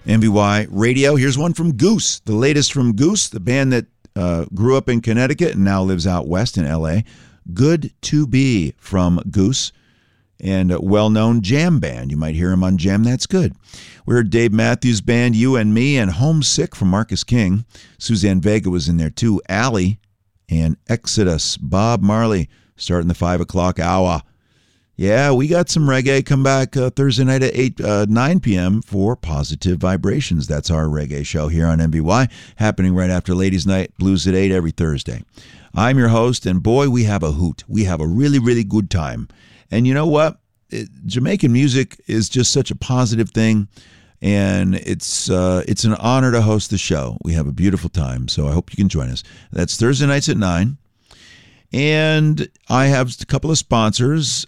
MVY Radio. Here's one from Goose, the latest from Goose, the band that grew up in Connecticut and now lives out west in L.A. Good to Be from Goose, and a well-known jam band. You might hear him on Jam That's Good. We heard Dave Matthews Band, You and Me, and Homesick from Marcus King. Suzanne Vega was in there too. Allie and Exodus. Bob Marley starting the 5 o'clock hour. Yeah, we got some reggae. Come back Thursday night at 9 p.m. for Positive Vibrations. That's our reggae show here on MBY, happening right after Ladies' Night, Blues at 8 every Thursday. I'm your host, and boy, we have a hoot. We have a really, really good time. And you know what? Jamaican music is just such a positive thing, and it's an honor to host the show. We have a beautiful time, so I hope you can join us. That's Thursday nights at 9. And I have a couple of sponsors.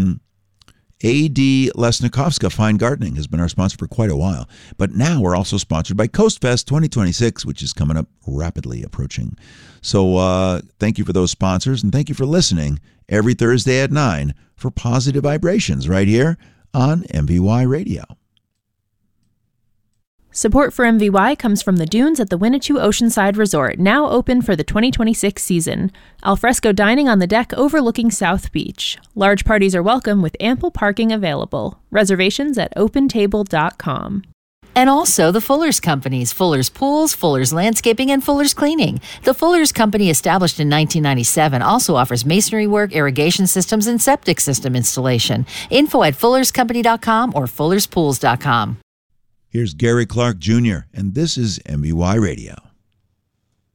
A.D. Lesnikovska Fine Gardening has been our sponsor for quite a while. But now we're also sponsored by Coast Fest 2026, which is coming up rapidly approaching. So thank you for those sponsors, and thank you for listening every Thursday at 9 for Positive Vibrations right here on MVY Radio. Support for MVY comes from the Dunes at the Winnetou Oceanside Resort, now open for the 2026 season. Alfresco dining on the deck overlooking South Beach. Large parties are welcome with ample parking available. Reservations at opentable.com. And also the Fuller's Companies, Fuller's Pools, Fuller's Landscaping, and Fuller's Cleaning. The Fuller's Company, established in 1997, also offers masonry work, irrigation systems, and septic system installation. Info at fullerscompany.com or fullerspools.com. Here's Gary Clark Jr., and this is MVY Radio.